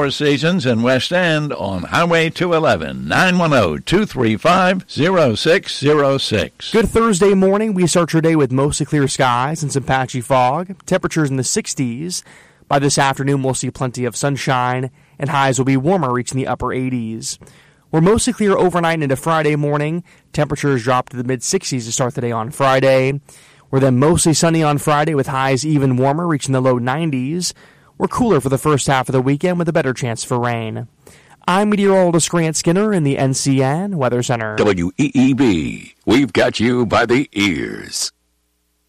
Four Seasons in West End on Highway 211, 910-235-0606. Good Thursday morning. We start your day with mostly clear skies and some patchy fog. Temperatures in the 60s. By this afternoon, we'll see plenty of sunshine, and highs will be warmer, reaching the upper 80s. We're mostly clear overnight into Friday morning. Temperatures drop to the mid-60s to start the day on Friday. We're then mostly sunny on Friday with highs even warmer, reaching the low 90s. We're cooler for the first half of the weekend with a better chance for rain. I'm meteorologist Grant Skinner in the NCN Weather Center. WEEB, we've got you by the ears.